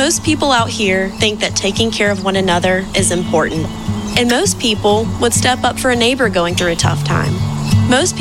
Most people out here think that taking care of one another is important. And most people would step up for a neighbor going through a tough time. Most